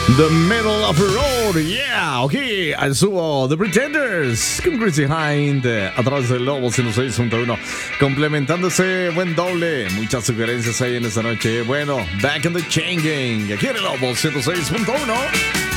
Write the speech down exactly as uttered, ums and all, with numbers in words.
The Middle of the Road, yeah, ok, al subo The Pretenders con Chrissy Hind a través del Lobo ciento seis punto uno, complementando ese buen doble. Muchas sugerencias ahí en esta noche. Bueno, Back in the Chain Gang, aquí en el Lobo ciento seis punto uno.